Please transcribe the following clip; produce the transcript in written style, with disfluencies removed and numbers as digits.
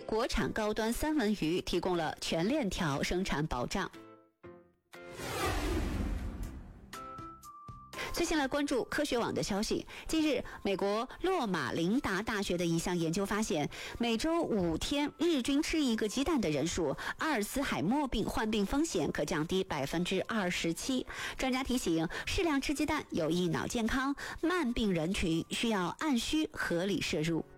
国产高端三文鱼提供了全链条生产保障。最先来关注科学网的消息。近日，美国洛马琳达大学的一项研究发现，每周5天日均吃一个鸡蛋的人数，阿尔茨海默病患病风险可降低27%。专家提醒，适量吃鸡蛋有益脑健康，慢病人群需要按需合理摄入。